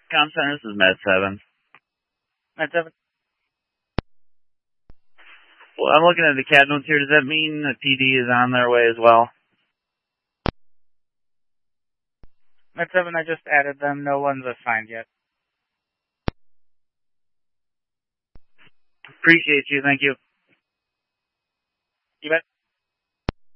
Com Center, this is Med 7. Med 7. Well, I'm looking at the CAD notes here. Does that mean the PD is on their way as well? Med 7, I just added them. No one's assigned yet. Appreciate you. Thank you. You bet.